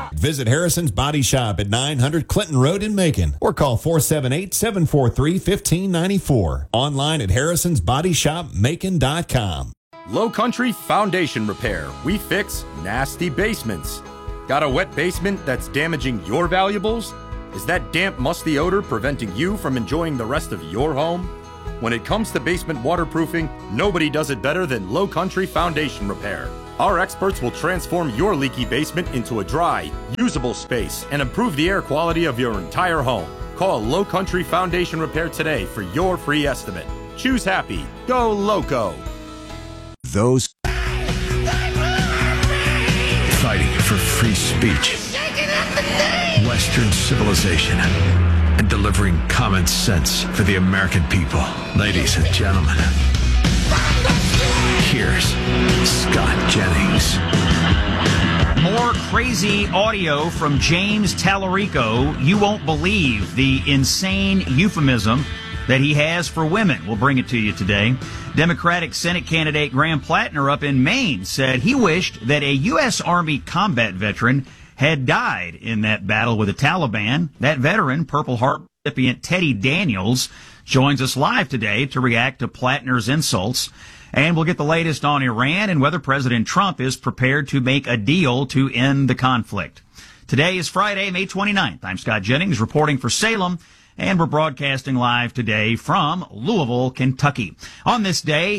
Visit Harrison's Body Shop at 900 Clinton Road in Macon or call 478-743-1594. Online at harrisonsbodyshopmacon.com. Low Country Foundation Repair. We fix nasty basements. Got a wet basement that's damaging your valuables? Is that damp, musty odor preventing you from enjoying the rest of your home? When it comes to basement waterproofing, nobody does it better than Low Country Foundation Repair. Our experts will transform your leaky basement into a dry, usable space and improve the air quality of your entire home. Call Low Country Foundation Repair today for your free estimate. Choose happy. Go Loco. Those fighting for free speech, Western civilization, and delivering common sense for the American people. Ladies and gentlemen, here's Scott Jennings. More crazy audio from James Tallarico. You won't believe the insane euphemism that he has for women. We'll bring it to you today. Democratic Senate candidate Graham Plattner up in Maine said he wished that a U.S. Army combat veteran had died in that battle with the Taliban. That veteran, Purple Heart recipient Teddy Daniels, joins us live today to react to Plattner's insults. And we'll get the latest on Iran and whether President Trump is prepared to make a deal to end the conflict. Today is Friday, May 29th. I'm Scott Jennings reporting for Salem, and we're broadcasting live today from Louisville, Kentucky. On this day,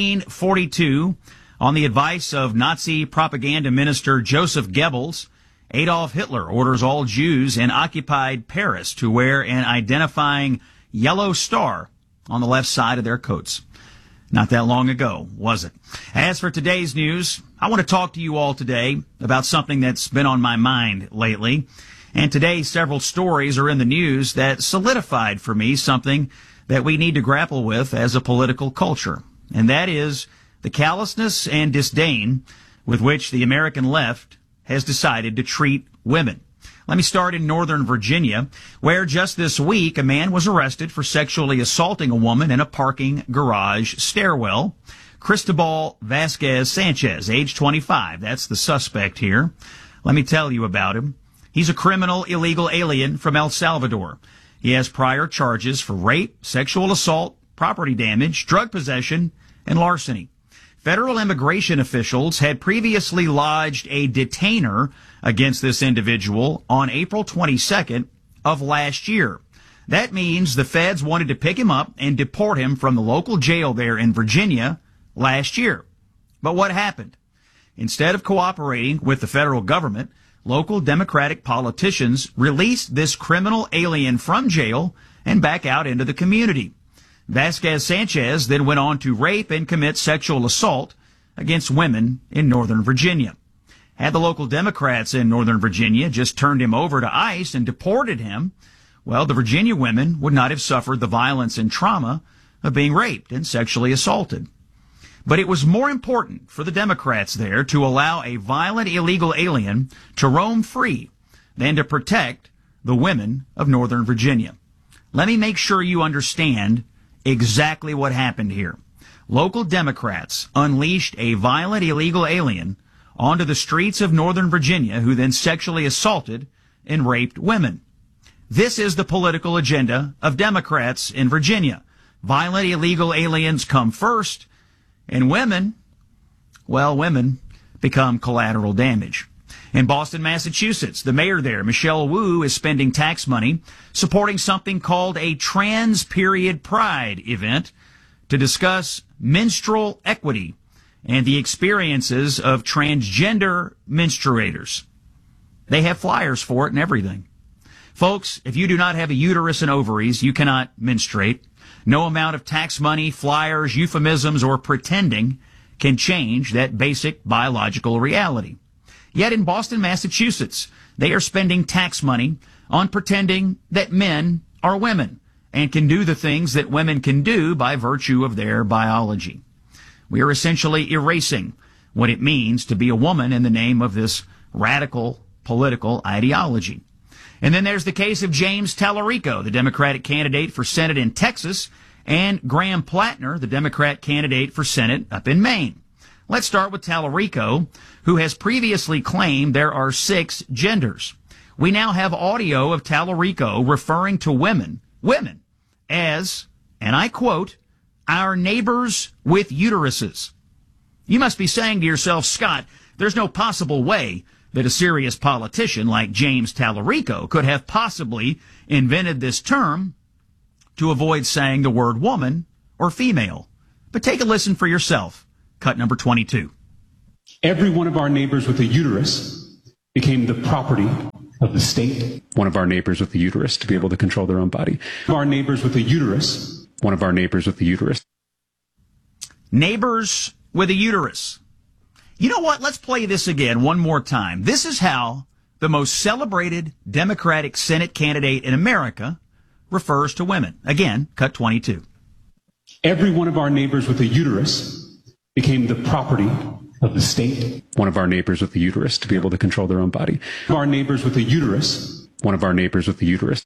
1942, on the advice of Nazi propaganda minister Joseph Goebbels, Adolf Hitler orders all Jews in occupied Paris to wear an identifying yellow star on the left side of their coats. Not that long ago, was it? As for today's news, I want to talk to you all today about something that's been on my mind lately. And today, several stories are in the news that solidified for me something that we need to grapple with as a political culture. And that is the callousness and disdain with which the American left has decided to treat women. Let me start in Northern Virginia, where just this week a man was arrested for sexually assaulting a woman in a parking garage stairwell. Cristobal Vasquez Sanchez, age 25. That's the suspect here. Let me tell you about him. He's a criminal illegal alien from El Salvador. He has prior charges for rape, sexual assault, property damage, drug possession, and larceny. Federal immigration officials had previously lodged a detainer against this individual on April 22nd of last year. That means the feds wanted to pick him up and deport him from the local jail there in Virginia last year. But what happened? Instead of cooperating with the federal government, local Democratic politicians released this criminal alien from jail and back out into the community. Vasquez Sanchez then went on to rape and commit sexual assault against women in Northern Virginia. Had the local Democrats in Northern Virginia just turned him over to ICE and deported him, well, the Virginia women would not have suffered the violence and trauma of being raped and sexually assaulted. But it was more important for the Democrats there to allow a violent illegal alien to roam free than to protect the women of Northern Virginia. Let me make sure you understand exactly what happened here. Local Democrats unleashed a violent illegal alien onto the streets of Northern Virginia who then sexually assaulted and raped women. This is the political agenda of Democrats in Virginia. Violent illegal aliens come first, and women, well, women become collateral damage. In Boston, Massachusetts, the mayor there, Michelle Wu, is spending tax money supporting something called a Trans Period Pride event to discuss menstrual equity and the experiences of transgender menstruators. They have flyers for it and everything. Folks, if you do not have a uterus and ovaries, you cannot menstruate. No amount of tax money, flyers, euphemisms, or pretending can change that basic biological reality. Yet in Boston, Massachusetts, they are spending tax money on pretending that men are women and can do the things that women can do by virtue of their biology. We are essentially erasing what it means to be a woman in the name of this radical political ideology. And then there's the case of James Tallarico, the Democratic candidate for Senate in Texas, and Graham Plattner, the Democrat candidate for Senate up in Maine. Let's start with Tallarico, who has previously claimed there are 6 genders. We now have audio of Tallarico referring to women as, and I quote, our neighbors with uteruses. You must be saying to yourself, Scott, there's no possible way that a serious politician like James Tallarico could have possibly invented this term to avoid saying the word woman or female. But take a listen for yourself. Cut number 22. Every one of our neighbors with a uterus became the property of the state. One of our neighbors with a uterus to be able to control their own body. Our neighbors with a uterus. One of our neighbors with a uterus. Neighbors with a uterus. You know what? Let's play this again one more time. This is how the most celebrated Democratic Senate candidate in America refers to women. Again, cut 22. Every one of our neighbors with a uterus became the property of the state. One of our neighbors with a uterus to be able to control their own body. Our neighbors with a uterus. One of our neighbors with a uterus.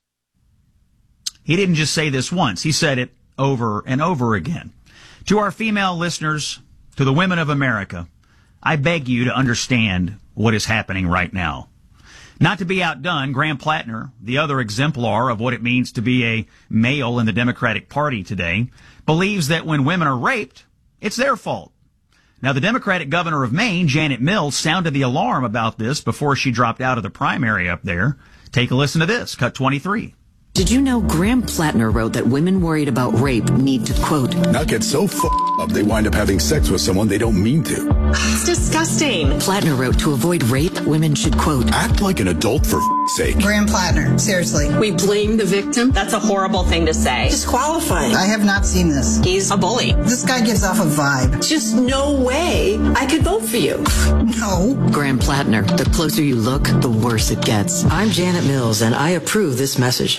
He didn't just say this once. He said it over and over again. To our female listeners, to the women of America, I beg you to understand what is happening right now. Not to be outdone, Graham Plattner, the other exemplar of what it means to be a male in the Democratic Party today, believes that when women are raped, it's their fault. Now, the Democratic governor of Maine, Janet Mills, sounded the alarm about this before she dropped out of the primary up there. Take a listen to this, cut 23. Did you know Graham Plattner wrote that women worried about rape need to, quote, not get so up they wind up having sex with someone they don't mean to. It's disgusting. Plattner wrote to avoid rape, women should, quote, act like an adult for sake. Graham Plattner, seriously. We blame the victim? That's a horrible thing to say. Disqualifying. I have not seen this. He's a bully. This guy gives off a vibe. Just no way I could vote for you. No. Graham Plattner, the closer you look, the worse it gets. I'm Janet Mills, and I approve this message.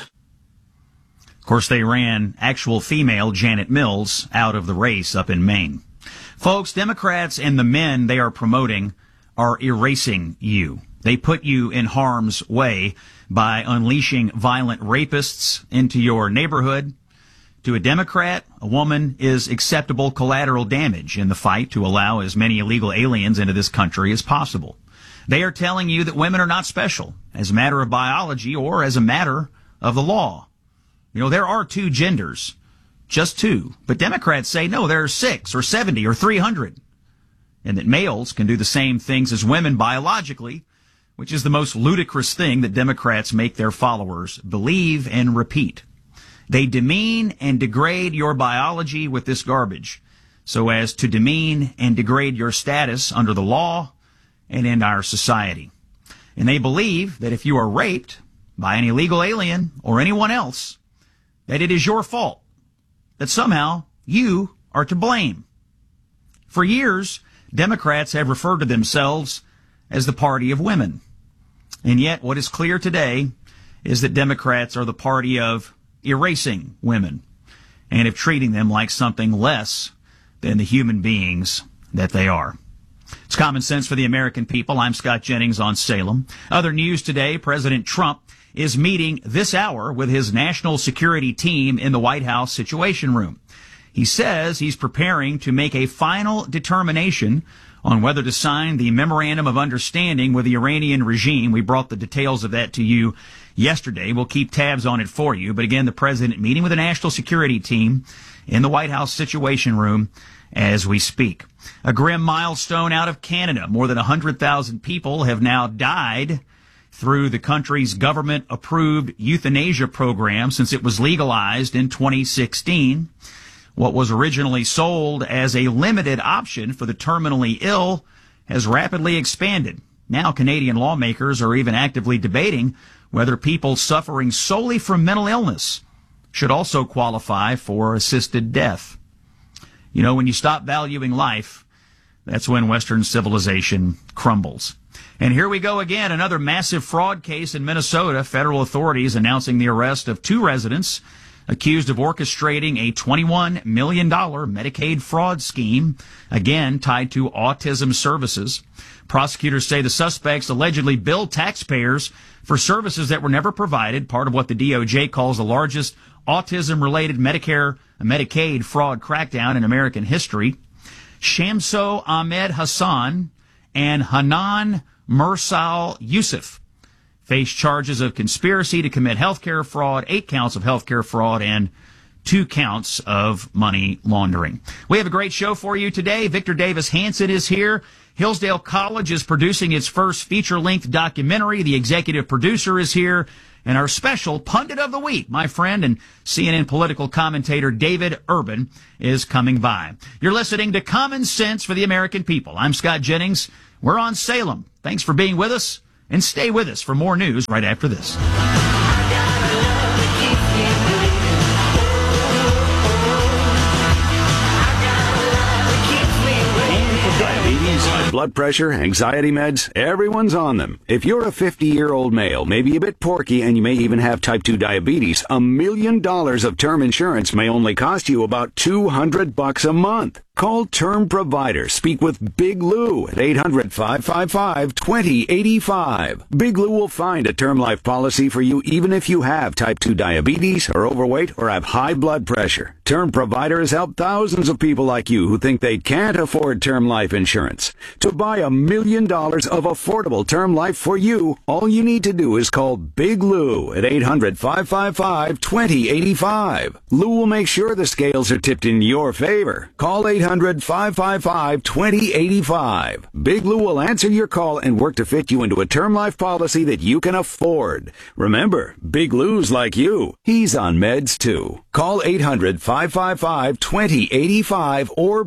Of course, they ran actual female Janet Mills out of the race up in Maine. Folks, Democrats and the men they are promoting are erasing you. They put you in harm's way by unleashing violent rapists into your neighborhood. To a Democrat, a woman is acceptable collateral damage in the fight to allow as many illegal aliens into this country as possible. They are telling you that women are not special as a matter of biology or as a matter of the law. You know, there are 2 genders, just 2. But Democrats say, no, there are 6 or 70 or 300. And that males can do the same things as women biologically, which is the most ludicrous thing that Democrats make their followers believe and repeat. They demean and degrade your biology with this garbage so as to demean and degrade your status under the law and in our society. And they believe that if you are raped by an illegal alien or anyone else, that it is your fault, that somehow you are to blame. For years, Democrats have referred to themselves as the party of women. And yet, what is clear today is that Democrats are the party of erasing women and of treating them like something less than the human beings that they are. It's common sense for the American people. I'm Scott Jennings on Salem. Other news today, President Trump is meeting this hour with his national security team in the White House Situation Room. He says he's preparing to make a final determination on whether to sign the Memorandum of Understanding with the Iranian regime. We brought the details of that to you yesterday. We'll keep tabs on it for you. But again, the president meeting with the national security team in the White House Situation Room as we speak. A grim milestone out of Canada. More than 100,000 people have now died through the country's government-approved euthanasia program since it was legalized in 2016. What was originally sold as a limited option for the terminally ill has rapidly expanded. Now Canadian lawmakers are even actively debating whether people suffering solely from mental illness should also qualify for assisted death. You know, when you stop valuing life, that's when Western civilization crumbles. And here we go again, another massive fraud case in Minnesota. Federal authorities announcing the arrest of 2 residents accused of orchestrating a $21 million Medicaid fraud scheme, again tied to autism services. Prosecutors say the suspects allegedly billed taxpayers for services that were never provided, part of what the DOJ calls the largest autism-related Medicaid fraud crackdown in American history. Shamso Ahmed Hassan and Hanan Mursal Yusuf face charges of conspiracy to commit healthcare fraud, 8 counts of healthcare fraud, and 2 counts of money laundering. We have a great show for you today. Victor Davis Hanson is here. Hillsdale College is producing its first feature-length documentary. The executive producer is here. And our special pundit of the week, my friend and CNN political commentator David Urban, is coming by. You're listening to Common Sense for the American People. I'm Scott Jennings. We're on Salem. Thanks for being with us, and stay with us for more news right after this. Diabetes, blood pressure, anxiety meds, everyone's on them. If you're a 50-year-old male, maybe a bit porky, and you may even have type 2 diabetes, $1 million of term insurance may only cost you about $200 a month. Call Term Provider. Speak with Big Lou at 800-555-2085. Big Lou will find a term life policy for you even if you have type 2 diabetes, are overweight, or have high blood pressure. Term Provider has helped thousands of people like you who think they can't afford term life insurance. To buy $1 million of affordable term life for you, all you need to do is call Big Lou at 800-555-2085. Lou will make sure the scales are tipped in your favor. Call 800-555-2085. Big Lou will answer your call and work to fit you into a term life policy that you can afford. Remember, Big Lou's like you. He's on meds too. Call 800-555-2085 or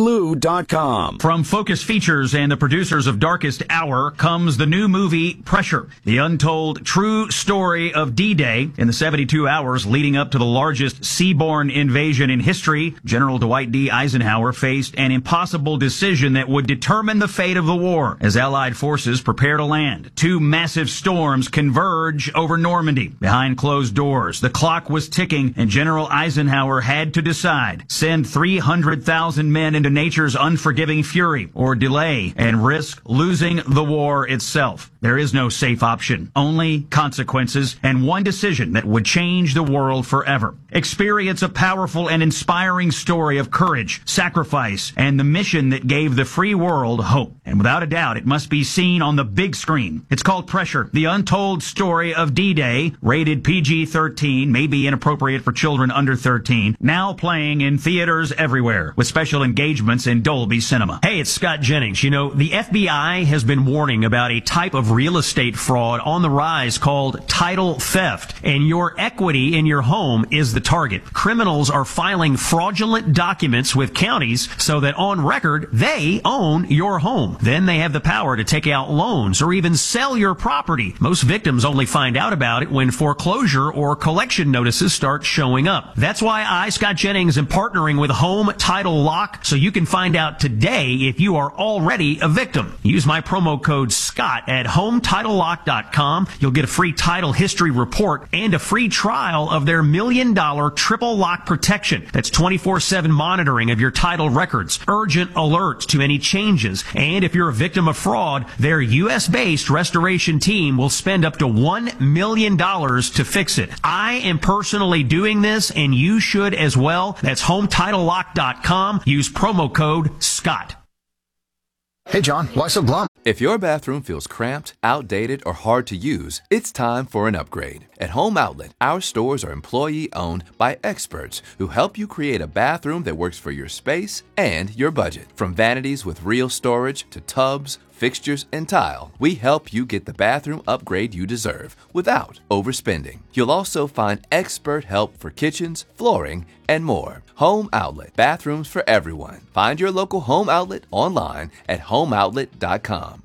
biglou.com. From Focus Features and the producers of Darkest Hour comes the new movie Pressure, the untold true story of D-Day. In the 72 hours leading up to the largest seaborne invasion in history, General Dwight D. Eisenhower faced an impossible decision that would determine the fate of the war. As Allied forces prepare to land, 2 massive storms converge over Normandy. Behind closed doors, the clock was ticking, and General Eisenhower had to decide: send 300,000 men into nature's unforgiving fury, or delay and risk losing the war itself. There is no safe option, only consequences, and one decision that would change the world forever. Experience a powerful and inspiring story of courage, sacrifice, and the mission that gave the free world hope. And without a doubt, it must be seen on the big screen. It's called Pressure, the untold story of D-Day, rated PG-13, may be inappropriate for children under 13, now playing in theaters everywhere, with special engagements in Dolby Cinema. Hey, it's Scott Jennings. You know, the FBI has been warning about a type of real estate fraud on the rise called title theft, and your equity in your home is the target. Criminals are filing fraudulent documents with counties so that on record they own your home. Then they have the power to take out loans or even sell your property. Most victims only find out about it when foreclosure or collection notices start showing up. That's why I, Scott Jennings, am partnering with Home Title Lock, so you can find out today if you are already a victim. Use my promo code SCOTT at HomeTitleLock.com. You'll get a free title history report and a free trial of their $1 million triple lock protection. That's 24/7 monitoring of your title records, urgent alerts to any changes, and if you're a victim of fraud, their U.S.-based restoration team will spend up to $1 million to fix it. I am personally doing this, and you should as well. That's HomeTitleLock.com. Use promo code SCOTT. Hey, John, why so glum? If your bathroom feels cramped, outdated, or hard to use, it's time for an upgrade. At Home Outlet, our stores are employee-owned by experts who help you create a bathroom that works for your space and your budget. From vanities with real storage to tubs, fixtures, and tile, we help you get the bathroom upgrade you deserve without overspending. You'll also find expert help for kitchens, flooring, and more. Home Outlet, bathrooms for everyone. Find your local Home Outlet online at homeoutlet.com.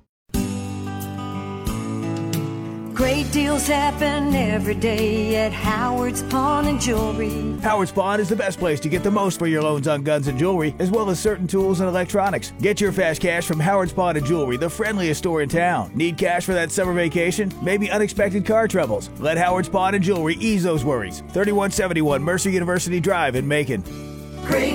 Great deals happen every day at Howard's Pawn and Jewelry. Howard's Pawn is the best place to get the most for your loans on guns and jewelry, as well as certain tools and electronics. Get your fast cash from Howard's Pawn and Jewelry, the friendliest store in town. Need cash for that summer vacation? Maybe unexpected car troubles? Let Howard's Pawn and Jewelry ease those worries. 3171 Mercer University Drive in Macon. Great